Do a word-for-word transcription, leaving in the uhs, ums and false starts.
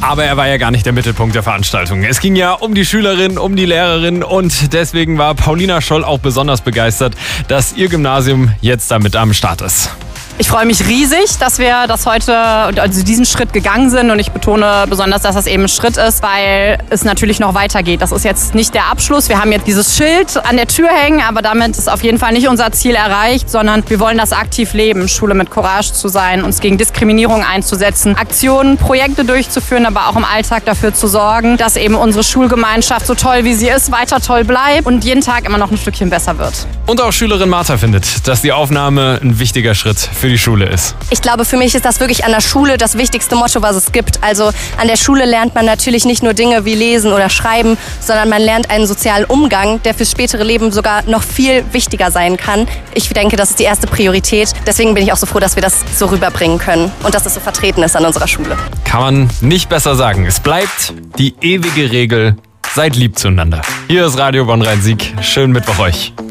Aber er war ja gar nicht der Mittelpunkt der Veranstaltung. Es ging ja um die Schülerin, um die Lehrerin und deswegen war Paulina Scholl auch besonders begeistert, dass ihr Gymnasium jetzt damit am Start ist. Ich freue mich riesig, dass wir das heute, also diesen Schritt gegangen sind und ich betone besonders, dass das eben ein Schritt ist, weil es natürlich noch weitergeht. Das ist jetzt nicht der Abschluss. Wir haben jetzt dieses Schild an der Tür hängen, aber damit ist auf jeden Fall nicht unser Ziel erreicht, sondern wir wollen das aktiv leben, Schule mit Courage zu sein, uns gegen Diskriminierung einzusetzen, Aktionen, Projekte durchzuführen, aber auch im Alltag dafür zu sorgen, dass eben unsere Schulgemeinschaft so toll wie sie ist, weiter toll bleibt und jeden Tag immer noch ein Stückchen besser wird. Und auch Schülerin Martha findet, dass die Aufnahme ein wichtiger Schritt für die Schule ist. Ich glaube, für mich ist das wirklich an der Schule das wichtigste Motto, was es gibt. Also an der Schule lernt man natürlich nicht nur Dinge wie Lesen oder Schreiben, sondern man lernt einen sozialen Umgang, der fürs spätere Leben sogar noch viel wichtiger sein kann. Ich denke, das ist die erste Priorität. Deswegen bin ich auch so froh, dass wir das so rüberbringen können und dass das so vertreten ist an unserer Schule. Kann man nicht besser sagen. Es bleibt die ewige Regel, seid lieb zueinander. Hier ist Radio Bonn Rhein-Sieg. Schönen Mittwoch euch.